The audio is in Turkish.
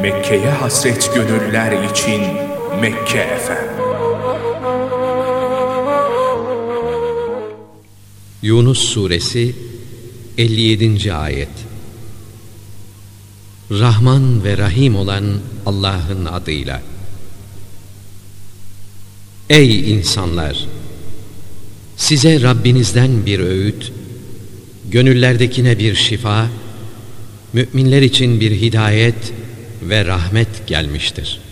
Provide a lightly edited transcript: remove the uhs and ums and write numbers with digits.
Mekke'ye hasret gönüller için Mekke FM. Yunus Suresi 57. Ayet. Rahman ve Rahim olan Allah'ın adıyla. Ey insanlar! Size Rabbinizden bir öğüt, gönüllerdekine bir şifa, müminler için bir hidayet ve rahmet gelmiştir.